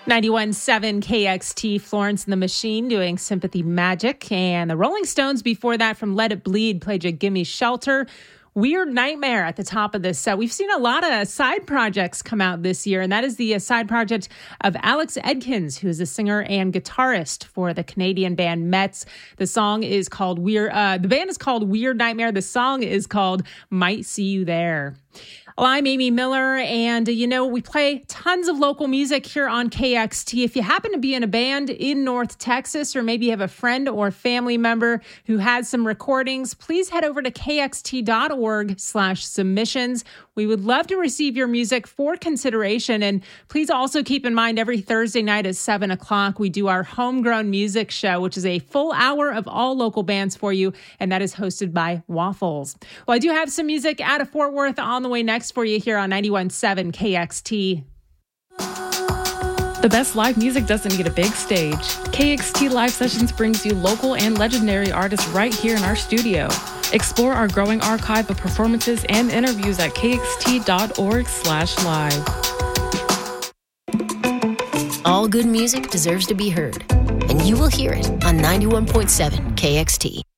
91.7 KXT, Florence and the Machine doing Sympathy Magic. And the Rolling Stones before that from Let It Bleed played you Gimme Shelter. Weird Nightmare at the top of this set. We've seen a lot of side projects come out this year, and that is the side project of Alex Edkins, who is a singer and guitarist for the Canadian band Mets. The song is called the band is called Weird Nightmare. The song is called Might See You There. Well, I'm Amy Miller, and we play tons of local music here on KXT. If you happen to be in a band in North Texas, or maybe you have a friend or family member who has some recordings, please head over to kxt.org/submissions. We would love to receive your music for consideration. And please also keep in mind every Thursday night at 7 o'clock, we do our Homegrown Music Show, which is a full hour of all local bands for you. And that is hosted by Waffles. Well, I do have some music out of Fort Worth on the way next for you here on 91.7 KXT. The best live music doesn't need a big stage. KXT Live Sessions brings you local and legendary artists right here in our studio. Explore our growing archive of performances and interviews at kxt.org/live. All good music deserves to be heard, and you will hear it on 91.7 KXT.